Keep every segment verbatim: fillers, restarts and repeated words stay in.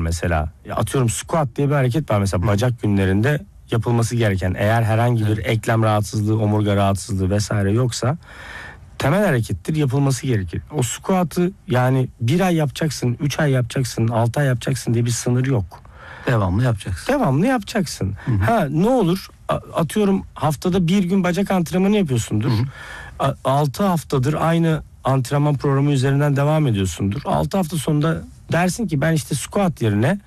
mesela. Atıyorum squat diye bir hareket var mesela, bacak günlerinde yapılması gereken. Eğer herhangi bir eklem rahatsızlığı, omurga rahatsızlığı vesaire yoksa temel harekettir, yapılması gerekir. O squat'ı yani bir ay yapacaksın, üç ay yapacaksın, altı ay yapacaksın diye bir sınır yok. Devamlı yapacaksın. Devamlı yapacaksın. Hı hı. Ha ne olur, atıyorum haftada bir gün bacak antrenmanı yapıyorsundur. Hı hı. altı haftadır aynı antrenman programı üzerinden devam ediyorsundur. altı hafta sonunda dersin ki ben işte squat yerine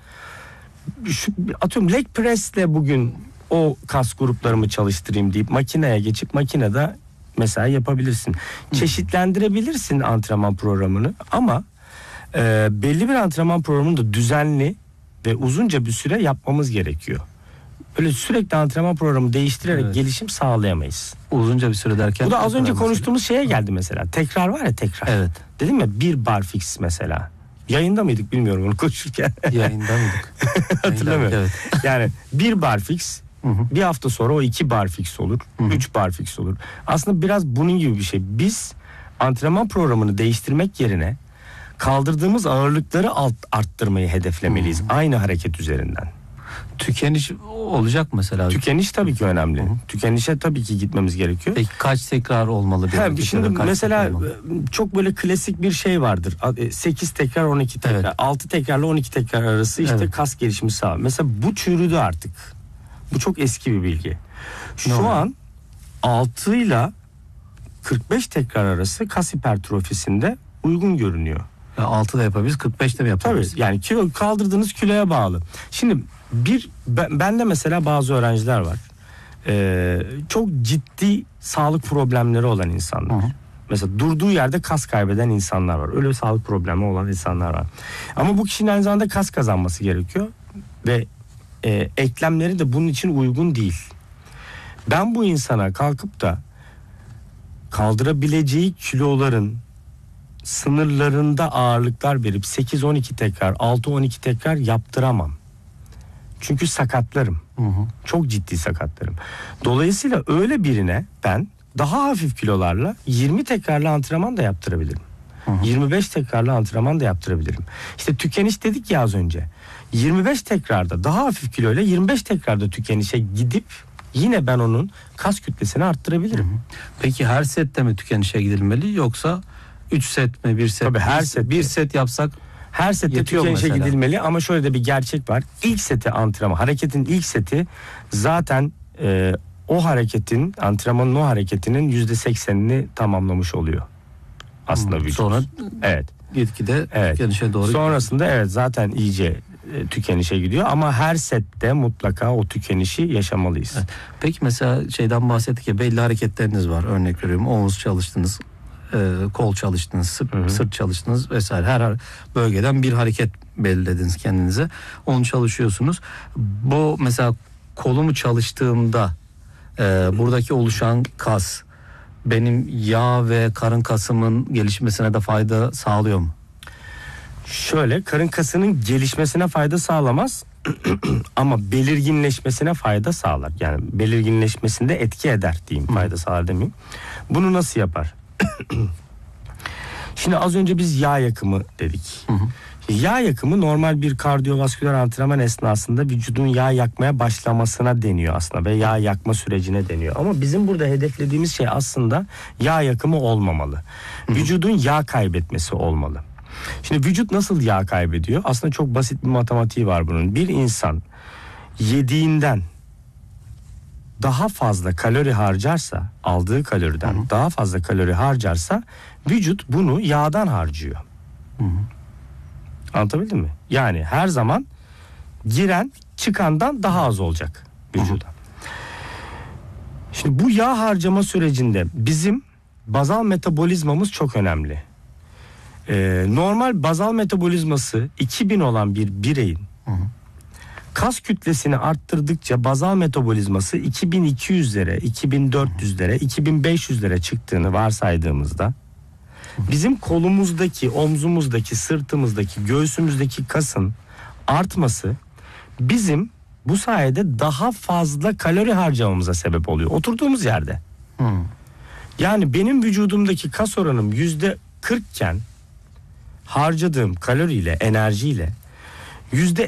şu, atıyorum leg press'le bugün o kas gruplarımı çalıştırayım deyip makineye geçip makinede mesela yapabilirsin. Çeşitlendirebilirsin antrenman programını ama e, belli bir antrenman programını da düzenli ve uzunca bir süre yapmamız gerekiyor. Öyle sürekli antrenman programı değiştirerek evet. gelişim sağlayamayız. Uzunca bir süre derken. Bu da az önce konuştuğumuz şeye geldi mesela. Tekrar var ya, tekrar. Evet. Dedim ya, bir barfix mesela. Yayında mıydık bilmiyorum onu konuşurken. Yayında mıydık? Hatırlamıyorum. Evet. Yani bir barfix, hı hı. bir hafta sonra o iki barfix olur. Hı hı. Üç barfix olur. Aslında biraz bunun gibi bir şey. Biz antrenman programını değiştirmek yerine kaldırdığımız ağırlıkları alt, arttırmayı hedeflemeliyiz. Hı hı. Aynı hareket üzerinden. Tükeniş olacak mesela. Tükeniş tabii ki önemli. Hı hı. Tükenişe tabii ki gitmemiz gerekiyor. Peki kaç tekrar olmalı? Bir He, şimdi mesela çok böyle klasik bir şey vardır. sekiz tekrar on iki tekrar. Evet. altı tekrarla on iki tekrar arası işte evet. kas gelişimi sağ. Mesela bu çürüdü artık. Bu çok eski bir bilgi. Şu ne an altı ile kırk beş tekrar arası kas hipertrofisinde uygun görünüyor. Yani altı da yapabiliriz, kırk beş de mi yapabiliriz? Tabii yani kilo, kaldırdığınız kiloya bağlı. Şimdi bir ben, bende mesela bazı öğrenciler var. Ee, çok ciddi sağlık problemleri olan insanlar. Hı hı. Mesela durduğu yerde kas kaybeden insanlar var. Öyle bir sağlık problemi olan insanlar var. Ama bu kişinin aynı zamanda kas kazanması gerekiyor ve e, eklemleri de bunun için uygun değil. Ben bu insana kalkıp da kaldırabileceği kiloların sınırlarında ağırlıklar verip sekiz on iki tekrar, altı on iki tekrar yaptıramam. Çünkü sakatlarım. Hı hı. Çok ciddi sakatlarım. Dolayısıyla öyle birine ben daha hafif kilolarla yirmi tekrarlı antrenman da yaptırabilirim. Hı hı. yirmi beş tekrarlı antrenman da yaptırabilirim. İşte tükeniş dedik ya az önce. yirmi beş tekrarda daha hafif kiloyla yirmi beş tekrarda tükenişe gidip yine ben onun kas kütlesini arttırabilirim. Hı hı. Peki her sette mi tükenişe gidilmeli yoksa üç set mi, bir set? Tabii her set. Bir set yapsak her sette tükenişe mesela gidilmeli ama şöyle de bir gerçek var. İlk seti antrenman, hareketin ilk seti zaten e, o hareketin, antrenmanın o hareketinin yüzde seksenini tamamlamış oluyor. Aslında hmm, vücut. Sonra evet. Gitgide evet. tükenişe doğru. Sonrasında gidiyor. Evet zaten iyice e, tükenişe gidiyor ama her sette mutlaka o tükenişi yaşamalıyız. Evet. Peki mesela şeyden bahsettik ya, belli hareketleriniz var. Örnek veriyorum, omuz çalıştınız, e, kol çalıştınız, sırt, hı hı. sırt çalıştınız vesaire. Her bölgeden bir hareket belirlediniz kendinize. Onu çalışıyorsunuz. Bu mesela kolumu çalıştığımda e, buradaki oluşan kas benim yağ ve karın kasımın gelişmesine de fayda sağlıyor mu? Şöyle, karın kasının gelişmesine fayda sağlamaz ama belirginleşmesine fayda sağlar. Yani belirginleşmesinde etki eder diyeyim, fayda sağlar demeyeyim. Bunu nasıl yapar? Şimdi az önce biz yağ yakımı dedik. Hı hı. Yağ yakımı normal bir kardiyovasküler antrenman esnasında vücudun yağ yakmaya başlamasına deniyor aslında ve yağ yakma sürecine deniyor. Ama bizim burada hedeflediğimiz şey aslında yağ yakımı olmamalı. Hı hı. Vücudun yağ kaybetmesi olmalı. Şimdi vücut nasıl yağ kaybediyor? Aslında çok basit bir matematiği var bunun. Bir insan yediğinden daha fazla kalori harcarsa, aldığı kaloriden hı hı. daha fazla kalori harcarsa vücut bunu yağdan harcıyor. Hı hı. Anlatabildim mi? Yani her zaman giren çıkandan daha az olacak vücuda. Hı hı. Şimdi bu yağ harcama sürecinde bizim bazal metabolizmamız çok önemli. Ee, normal bazal metabolizması iki bin olan bir bireyin hı hı. kas kütlesini arttırdıkça bazal metabolizması iki bin iki yüzlere, iki bin dört yüzlere, iki bin beş yüzlere çıktığını varsaydığımızda bizim kolumuzdaki, omzumuzdaki, sırtımızdaki, göğsümüzdeki kasın artması bizim bu sayede daha fazla kalori harcamamıza sebep oluyor. Oturduğumuz yerde. Hmm. Yani benim vücudumdaki kas oranım yüzde kırk iken harcadığım kaloriyle, enerjiyle yüzde